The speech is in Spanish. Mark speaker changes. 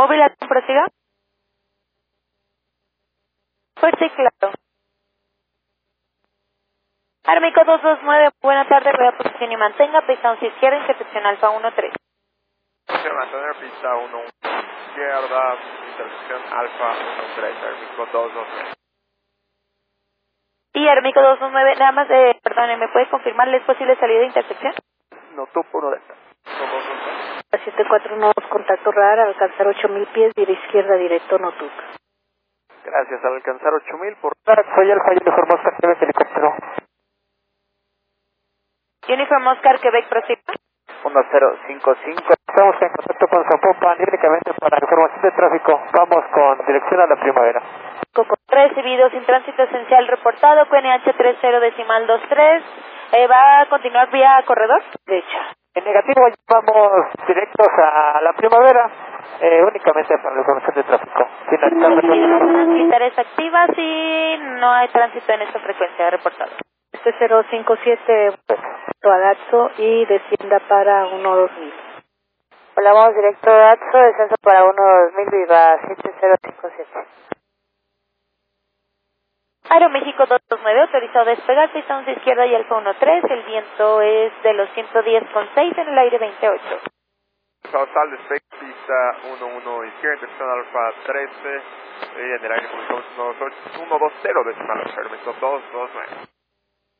Speaker 1: Móvil Alfa, prosiga. Fuerte y claro. Aeroméxico 229, buena tarde, rueda posición y mantenga, pista 11 izquierda, intercepción Alfa 13.
Speaker 2: Mantener pista 1 izquierda, intersección Alfa 13, Aeroméxico 229.
Speaker 1: Y Aeroméxico 229, nada más, perdone, ¿me puede confirmar la posible salida de intersección?
Speaker 2: No, tú puro de esta. 229.
Speaker 3: 741, contacto radar, alcanzar 8000 pies, vía izquierda, directo, Notuk.
Speaker 2: Gracias, al alcanzar 8000 por soy Alfa Uniform Oscar Quebec helicóptero.
Speaker 1: Uniform Oscar Quebec, prosiga.
Speaker 2: 1055. Estamos en contacto con Zapopan únicamente para información de tráfico. Vamos con dirección a la primavera.
Speaker 1: Recibido, sin tránsito esencial reportado, QNH 30.23. ¿Va a continuar vía corredor?
Speaker 3: Derecha.
Speaker 2: En negativo, vamos directos a la primavera, únicamente para la información de tráfico.
Speaker 1: Las militares activas y no hay tránsito en esta frecuencia reportado.
Speaker 3: 057, Adapso y descienda para 12000.
Speaker 4: Hola, vamos directo a Adapso, descenso para 12000, viva 7057.
Speaker 1: Aeroméxico 229, autorizado a despegar, pista 11 izquierda y Alfa 13, el viento es de los 110,6 en el aire 28.
Speaker 2: Total despegue, pista 11 izquierda, intersección Alfa 13, en el aire 120 decimal, Aeroméxico 229.